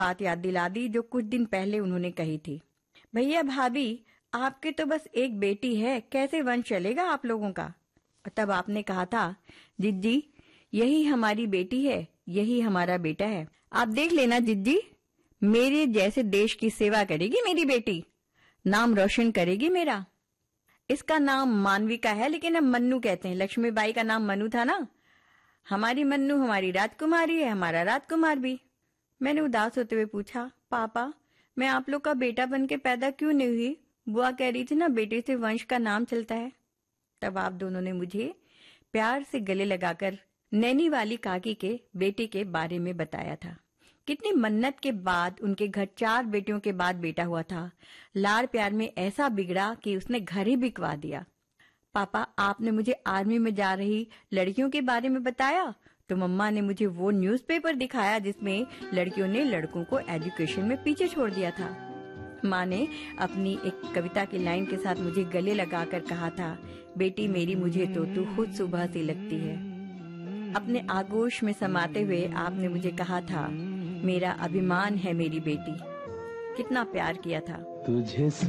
बात याद दिला दी जो कुछ दिन पहले उन्होंने कही थी। भैया भाभी, आपके तो बस एक बेटी है, कैसे वंश चलेगा आप लोगों का? तब आपने कहा था, जिज्जी यही हमारी बेटी है, यही हमारा बेटा है। आप देख लेना जिज्जी, मेरे जैसे देश की सेवा करेगी मेरी बेटी, नाम रोशन करेगी मेरा। इसका नाम मानविका है, लेकिन हम मन्नू कहते हैं। लक्ष्मीबाई का नाम मनु था ना। हमारी मन्नू हमारी राजकुमारी है, हमारा राजकुमार भी। मैंने उदास होते हुए पूछा, पापा मैं आप लोग का बेटा बन के पैदा क्यों नहीं हुई? बुआ कह रही थी ना, बेटे से वंश का नाम चलता है। तब आप दोनों ने मुझे प्यार से गले लगाकर नैनी वाली काकी के बेटे के बारे में बताया था। कितनी मन्नत के बाद उनके घर 4 बेटियों के बाद बेटा हुआ था। लाड़ प्यार में ऐसा बिगड़ा कि उसने घर ही बिकवा दिया। पापा, आपने मुझे आर्मी में जा रही लड़कियों के बारे में बताया तो मम्मा ने मुझे वो न्यूज़पेपर दिखाया जिसमें लड़कियों ने लड़कों को एजुकेशन में पीछे छोड़ दिया था। माँ ने अपनी एक कविता की लाइन के साथ मुझे गले लगाकर कहा था, बेटी मेरी मुझे तो तू खुद सुबह सी लगती है। अपने आगोश में समाते हुए आपने मुझे कहा था, मेरा अभिमान है मेरी बेटी। कितना प्यार किया था। तुझे